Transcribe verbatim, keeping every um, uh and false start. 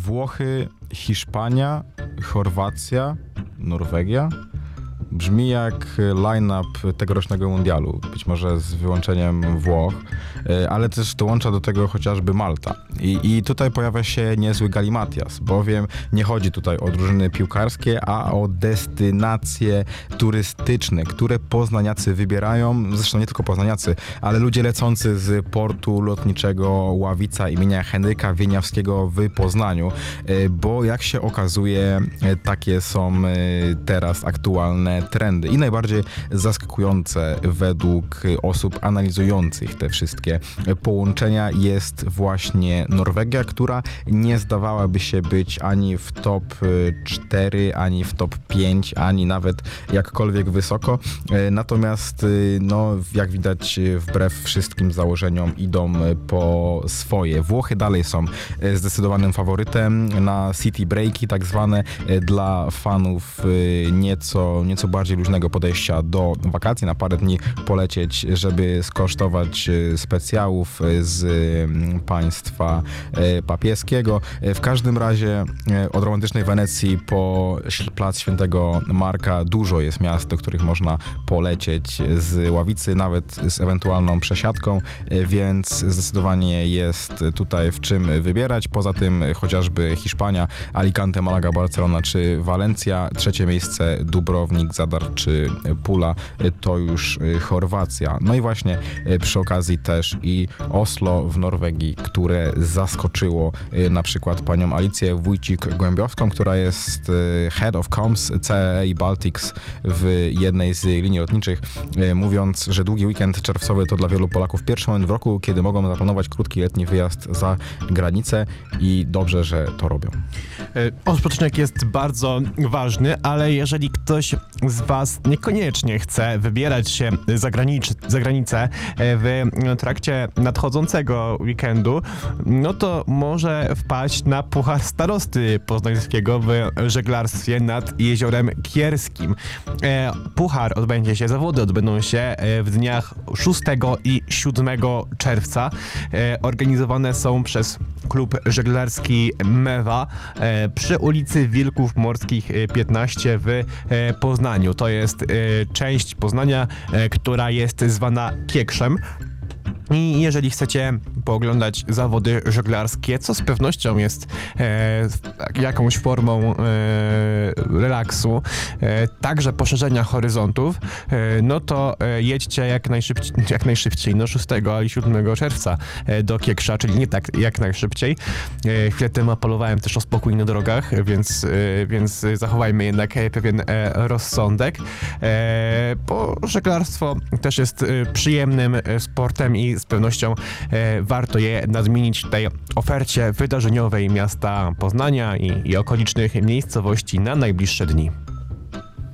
Włochy, Hiszpania, Chorwacja, Norwegia. Brzmi jak line-up tegorocznego mundialu, być może z wyłączeniem Włoch, ale też dołącza do tego chociażby Malta. I, i tutaj pojawia się niezły galimatias, bowiem nie chodzi tutaj o drużyny piłkarskie, a o destynacje turystyczne, które poznaniacy wybierają, zresztą nie tylko poznaniacy, ale ludzie lecący z portu lotniczego Ławica imienia Henryka Wieniawskiego w Poznaniu, bo jak się okazuje, takie są teraz aktualne trendy i najbardziej zaskakujące według osób analizujących te wszystkie połączenia jest właśnie Norwegia, która nie zdawałaby się być ani w top cztery, ani w top pięć, ani nawet jakkolwiek wysoko. Natomiast no, jak widać, wbrew wszystkim założeniom idą po swoje. Włochy dalej są zdecydowanym faworytem na city breaki, tak zwane, dla fanów nieco, nieco bardziej luźnego podejścia do wakacji, na parę dni polecieć, żeby skosztować specjałów z państwa papieskiego. W każdym razie od romantycznej Wenecji po plac Świętego Marka dużo jest miast, do których można polecieć z Ławicy, nawet z ewentualną przesiadką, więc zdecydowanie jest tutaj w czym wybierać. Poza tym chociażby Hiszpania, Alicante, Malaga, Barcelona czy Walencja, trzecie miejsce Dubrownik, Zadar czy Pula to już Chorwacja. No i właśnie przy okazji też i Oslo w Norwegii, które zaskoczyło na przykład panią Alicję Wójcik-Głębiowską, która jest Head of Comms C E A i Baltics w jednej z linii lotniczych, mówiąc, że długi weekend czerwcowy to dla wielu Polaków pierwszy moment w roku, kiedy mogą zaplanować krótki letni wyjazd za granicę i dobrze, że to robią. Odpoczynek jest bardzo ważny, ale jeżeli ktoś z was niekoniecznie chce wybierać się za, granic- za granicę w trakcie nadchodzącego weekendu, no to może wpaść na Puchar Starosty Poznańskiego w żeglarstwie nad Jeziorem Kierskim. Puchar odbędzie się, zawody odbędą się w dniach szóstego i siódmego czerwca. Organizowane są przez klub żeglarski Mewa przy ulicy Wilków Morskich piętnaście w Poznaniu. To jest część Poznania, która jest zwana Kiekrzem. I jeżeli chcecie pooglądać zawody żeglarskie, co z pewnością jest e, jakąś formą e, relaksu, e, także poszerzenia horyzontów, e, no to e, jedźcie jak najszybciej, jak najszybciej, no szóstego i siódmego czerwca e, do Kieksza, czyli nie tak jak najszybciej. E, chwilę temu apelowałem też o spokój na drogach, więc, e, więc zachowajmy jednak pewien e, rozsądek, e, bo żeglarstwo też jest e, przyjemnym e, sportem i z pewnością e, warto je nadmienić w tej ofercie wydarzeniowej miasta Poznania i, i okolicznych miejscowości na najbliższe dni.